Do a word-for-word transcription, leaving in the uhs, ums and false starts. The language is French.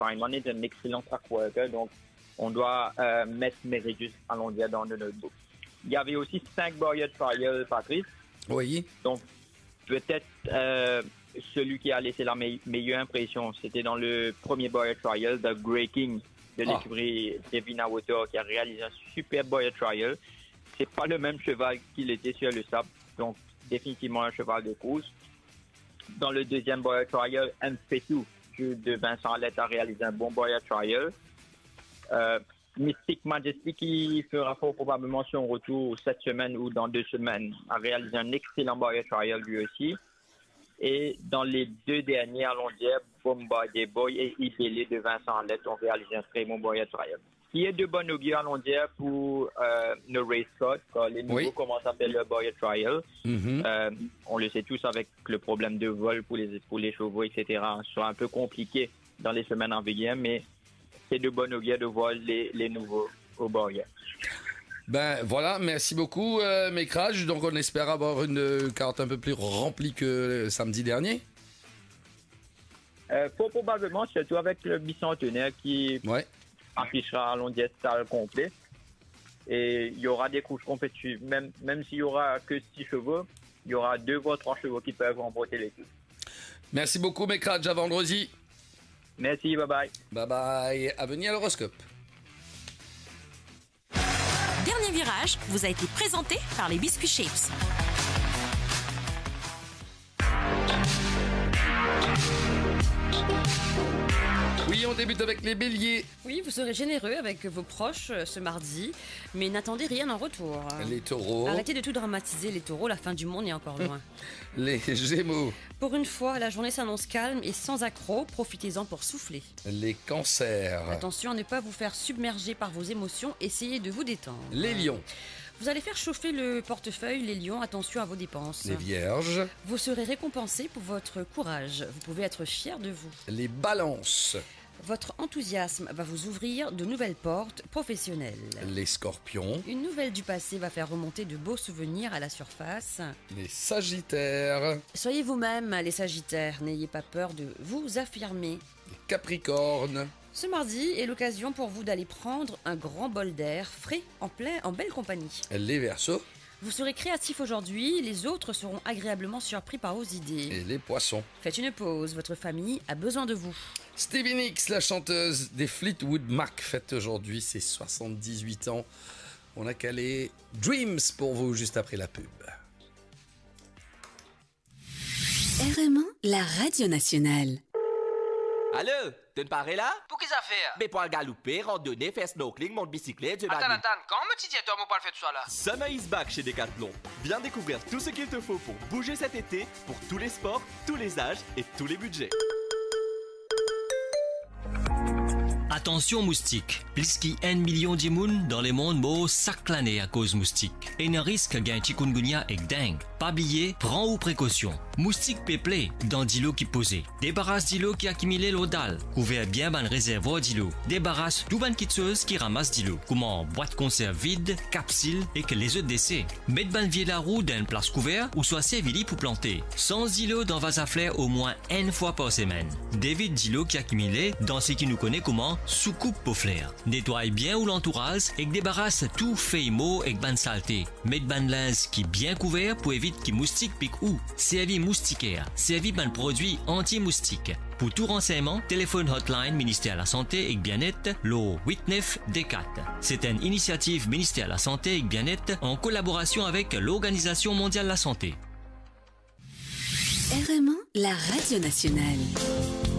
Feynman est un excellent track worker, donc on doit euh, mettre Meridius Alondia dans le notebook. Il y avait aussi cinq Boyer Trials, Patrice. Oui. Donc, peut-être euh, celui qui a laissé la me- meilleure impression, c'était dans le premier Boyer Trial de Grey King de Ah. l'écurie Devina Water, qui a réalisé un super Boyer Trial. C'est pas le même cheval qu'il était sur le sable, donc définitivement un cheval de course. Dans le deuxième Boyer Trial, M P deux de Vincent Allette a réalisé un bon Boyer Trial. Euh, Mystic Majesty, qui fera fort probablement son retour cette semaine ou dans deux semaines, a réalisé un excellent Boyer Trial lui aussi. Et dans les deux derniers, allons dire, Bombardier Boy et Ibélé de Vincent Allette ont réalisé un très bon Boyer Trial. Il y a de bonnes augures, allons dire, pour euh, le Race Scott, quand les nouveaux Oui. commencent à faire le Boyer Trial. Mhm. Euh, on le sait tous avec le problème de vol pour les, pour les chevaux, et cetera. Ce sera un peu compliqué dans les semaines à venir, mais c'est de bonne augure de voir les, les nouveaux au Boyer. Ben voilà, merci beaucoup, euh, Mécrage. Donc on espère avoir une euh, carte un peu plus remplie que euh, samedi dernier. Euh, fort probablement, surtout avec le bicentenaire qui Ouais. affichera allons dire style complet. Et il y aura des couches compétitives. Même, même s'il y aura que six chevaux, il y aura deux voire trois chevaux qui peuvent remporter l'équipe. Merci beaucoup, Mécrage. À vendredi. Merci, bye bye. Bye bye. À venir à l'horoscope. Dernier virage vous a été présenté par les Biscuits Shapes. Oui, on débute avec les béliers. Oui, vous serez généreux avec vos proches euh, ce mardi, mais n'attendez rien en retour. Les taureaux. Arrêtez de tout dramatiser, les taureaux, la fin du monde est encore loin. Les gémeaux. Pour une fois, la journée s'annonce calme et sans accroc, profitez-en pour souffler. Les cancers. Attention à ne pas vous faire submerger par vos émotions, essayez de vous détendre. Les lions. Vous allez faire chauffer le portefeuille, les lions, attention à vos dépenses. Les vierges. Vous serez récompensé pour votre courage, vous pouvez être fier de vous. Les balances. Votre enthousiasme va vous ouvrir de nouvelles portes professionnelles. Les scorpions. Une nouvelle du passé va faire remonter de beaux souvenirs à la surface. Les sagittaires. Soyez vous-même, les sagittaires, n'ayez pas peur de vous affirmer. Les capricornes. Ce mardi est l'occasion pour vous d'aller prendre un grand bol d'air frais en plein, en belle compagnie. Les verseaux. Vous serez créatif aujourd'hui, les autres seront agréablement surpris par vos idées. Et les poissons. Faites une pause, votre famille a besoin de vous. Stevie Nicks, la chanteuse des Fleetwood Mac, fête aujourd'hui ses soixante-dix-huit ans. On a calé Dreams pour vous juste après la pub. R M un, la radio nationale. Allô, tu ne parais là? Pour qui ça fait? Mais pour galoper, randonner, faire snorkeling, monter bicyclette, je Attends, attends, quand me tu dis toi, mon pas le faire tout ça là? Summer is back chez Decathlon. Viens découvrir tout ce qu'il te faut pour bouger cet été, pour tous les sports, tous les âges et tous les budgets. Attention moustique, puisqu'il y a un million de moun dans le monde mort chaque année à cause moustique. Et ne risque gain chikungunya et dengue. Pas oublier, prends ou précaution. Moustique peuplé dans d'îlots qui posait. Débarrasse d'îlots qui accumulent l'eau dalle. Couvert bien ban réservoir d'îlots. Débarrasse tout ban kitseuse qui ramasse d'îlots. Comment boîte conserve vide, capsule et que les œufs décès. Mettre ban vieux la roue dans une place couverte ou soit servili pour planter. Sans îlots dans vase à fleurs au moins une fois par semaine. D'évite d'îlots qui accumulent dans ce qui nous connaît comment soucoupe pour flair. Nettoie bien ou l'entourage et débarrasse tout feuille mot et ban saleté. Mettre ban linge qui bien couvert pour éviter qu'il moustique pique ou. Servi moustiquaire. Servi ban produit anti-moustique. Pour tout renseignement, téléphone hotline ministère de la Santé et Bien-être, l'O huit neuf D quatre. C'est une initiative ministère de la Santé et Bien-être en collaboration avec l'Organisation mondiale de la santé. R M un, la radio nationale.